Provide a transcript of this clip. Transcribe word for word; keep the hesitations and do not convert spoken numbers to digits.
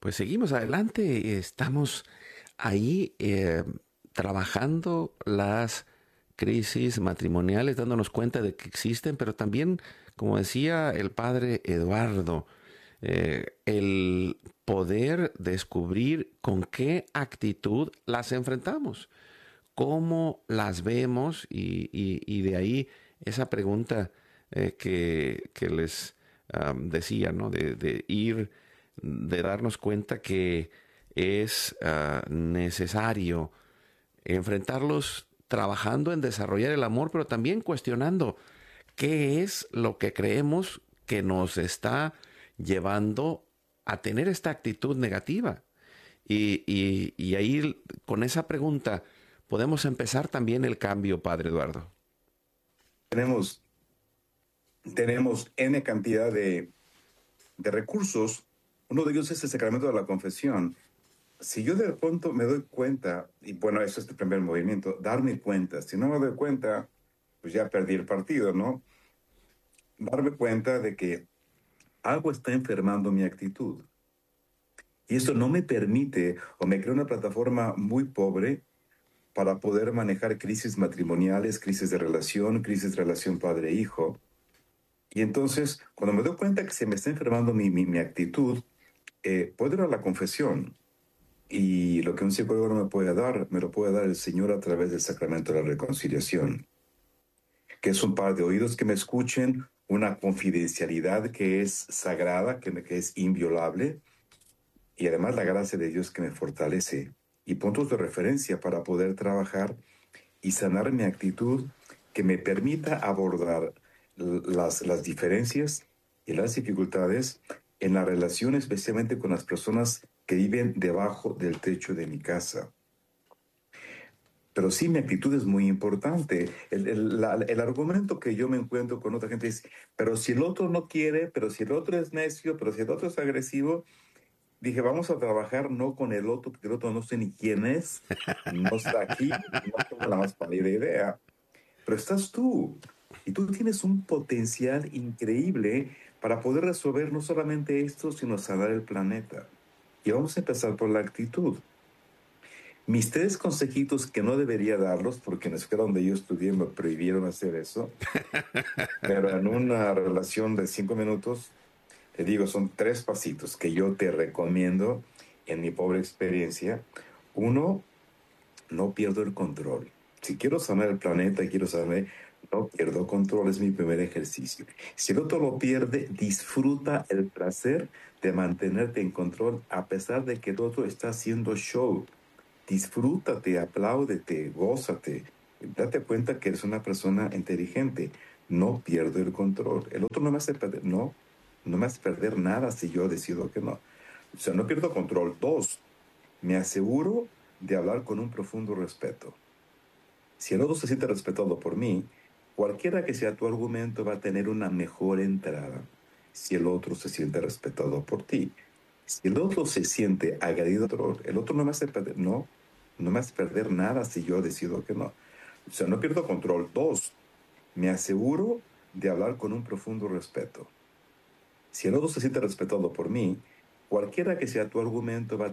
Pues seguimos adelante, estamos ahí eh, trabajando las crisis matrimoniales, dándonos cuenta de que existen, pero también, como decía el padre Eduardo, eh, el poder descubrir con qué actitud las enfrentamos, cómo las vemos y, y- y de ahí esa pregunta eh, que, que les am, decía, ¿no? De, de ir, de darnos cuenta que es ah, necesario enfrentarlos trabajando en desarrollar el amor, pero también cuestionando qué es lo que creemos que nos está llevando a tener esta actitud negativa. Y, y, y ahí, con esa pregunta, podemos empezar también el cambio, Padre Eduardo. Tenemos, tenemos N cantidad de, de recursos. Uno de ellos es el sacramento de la confesión. Si yo de pronto me doy cuenta, y bueno, eso es el primer movimiento, darme cuenta. Si no me doy cuenta, pues ya perdí el partido, ¿no? Darme cuenta de que algo está enfermando mi actitud. Y eso no me permite o me crea una plataforma muy pobre para poder manejar crisis matrimoniales, crisis de relación, crisis de relación padre-hijo. Y entonces, cuando me doy cuenta que se me está enfermando mi, mi, mi actitud, eh, puedo ir a la confesión. Y lo que un psicólogo no me puede dar, me lo puede dar el Señor a través del sacramento de la reconciliación, que es un par de oídos que me escuchen, una confidencialidad que es sagrada, que, me, que es inviolable, y además la gracia de Dios que me fortalece, y puntos de referencia para poder trabajar y sanar mi actitud que me permita abordar las, las diferencias y las dificultades en la relación, especialmente con las personas que viven debajo del techo de mi casa. Pero sí, mi actitud es muy importante. El, el, la, el argumento que yo me encuentro con otra gente es, pero si el otro no quiere, pero si el otro es necio, pero si el otro es agresivo, dije, vamos a trabajar no con el otro, porque el otro no sé ni quién es, no está aquí, no tengo la más pálida idea. Pero estás tú, y tú tienes un potencial increíble para poder resolver no solamente esto, sino sanar el planeta. Y vamos a empezar por la actitud. Mis tres consejitos que no debería darlos, porque en la escuela donde yo estudié me prohibieron hacer eso, pero en una relación de cinco minutos, te digo, son tres pasitos que yo te recomiendo en mi pobre experiencia. Uno, no pierdo el control. Si quiero sanar el planeta y quiero saber, no pierdo control, es mi primer ejercicio. Si el otro lo pierde, disfruta el placer de mantenerte en control a pesar de que el otro está haciendo show. Disfrútate, apláudete, gózate. Date cuenta que eres una persona inteligente. No pierdo el control. El otro no me hace perder, no, no me hace perder nada si yo decido que no. O sea, no pierdo control. Dos, me aseguro de hablar con un profundo respeto. Si el otro se siente respetado por mí, cualquiera que sea tu argumento va a tener una mejor entrada. Si el otro se siente respetado por ti. Si el otro se siente agredido, el otro no me hace perder, no, no me hace perder nada si yo decido que no. O sea, no pierdo control. Dos, me aseguro de hablar con un profundo respeto. Si el otro se siente respetado por mí, cualquiera que sea tu argumento va a